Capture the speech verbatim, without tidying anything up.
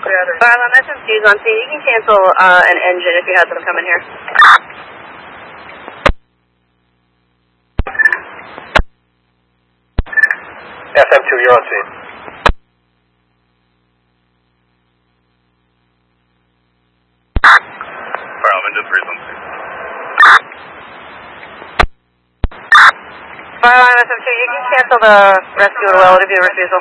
Barlam, S M C's on scene. You can cancel uh, an engine if you had them coming here. S M two, you're on scene. Barlam, engine three's on scene. Barlam, S M two, you can cancel the rescue at a well if you refusal.